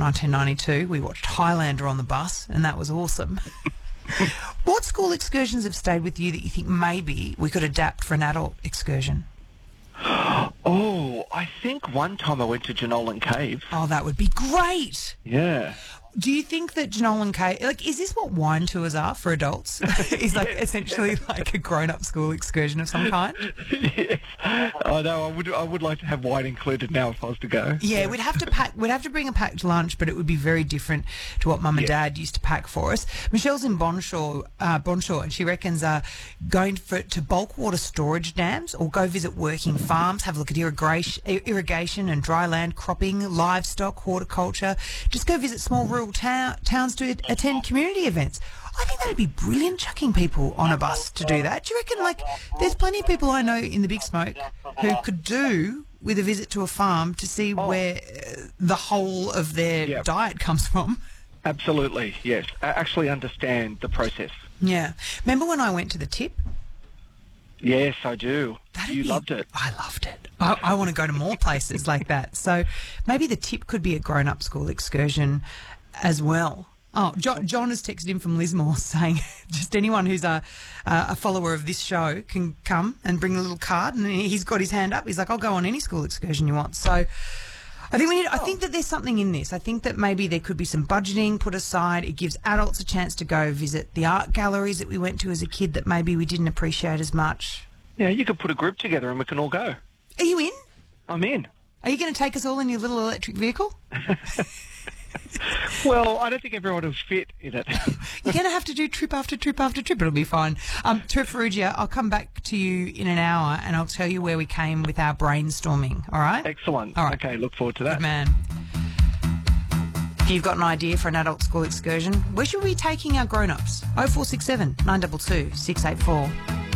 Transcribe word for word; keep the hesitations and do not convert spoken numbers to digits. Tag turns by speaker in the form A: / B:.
A: nineteen ninety-two. We watched Highlander on the bus, and that was awesome. What school excursions have stayed with you that you think maybe we could adapt for an adult excursion?
B: Oh, I think one time I went to Jenolan Cave.
A: Oh, that would be great.
B: Yeah.
A: Do you think that Jenolan Cave, like, is this what wine tours are for adults? Is like essentially like a grown-up school excursion of some kind?
B: Yes. I know. I would. I would like to have wine included now if I was to go.
A: Yeah, we'd have to pack. We'd have to bring a packed lunch, but it would be very different to what Mum and
B: Yeah.
A: Dad used to pack for us. Michelle's in Bonshaw, uh, Bonshaw, and she reckons uh, going for to bulk water storage dams or go visit working farms, have a look at irrigation, irrigation and dry land cropping, livestock, horticulture. Just go visit small rural ta- towns to attend community events. I think that'd be brilliant, chucking people on a bus to do that. Do you reckon, like, there's plenty of people I know in the Big Smoke who could do with a visit to a farm to see
B: Oh.
A: where uh, the whole of their
B: Yep.
A: diet comes from?
B: Absolutely. Yes. I actually understand the process.
A: Yeah. Remember when I went to the Tip?
B: Yes, I do.
A: That'd
B: You
A: be-
B: loved it.
A: I loved it. I, I want to go to more places like that. So maybe the Tip could be a grown-up school excursion as well. Oh, John, John has texted in from Lismore saying just anyone who's a, a follower of this show can come and bring a little card, and he's got his hand up. He's like, I'll go on any school excursion you want. So I think we need. I think that there's something in this. I think that maybe there could be some budgeting put aside. It gives adults a chance to go visit the art galleries that we went to as a kid that maybe we didn't appreciate as much.
B: Yeah, you could put a group together and we can all go.
A: Are you in?
B: I'm in.
A: Are you going to take us all in your little electric vehicle?
B: Well, I don't think everyone will fit in it.
A: You're going to have to do trip after trip after trip. It'll be fine. Um, Trip Ferrugia, I'll come back to you in an hour and I'll tell you where we came with our brainstorming, all right?
B: Excellent.
A: All right.
B: Okay, look forward to that.
A: Good man. If you've got an idea for an adult school excursion, where should we be taking our grown-ups? oh four six seven, nine two two, six eight four.